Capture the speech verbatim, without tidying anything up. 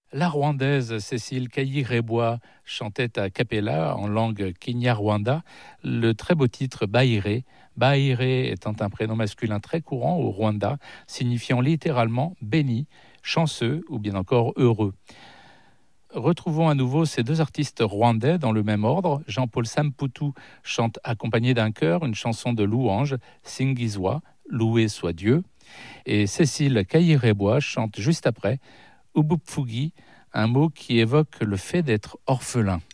La Rwandaise Cécile Kayirébois chantait a cappella en langue kinyarwanda le très beau titre Baïré. Baïré étant un prénom masculin très courant au Rwanda, signifiant littéralement béni, chanceux ou bien encore heureux. Retrouvons à nouveau ces deux artistes rwandais dans le même ordre. Jean-Paul Samputu chante accompagné d'un chœur une chanson de louange, Singizwa, loué soit Dieu. Et Cécile Kayirébois chante juste après Ubupfugi, un mot qui évoque le fait d'être orphelin.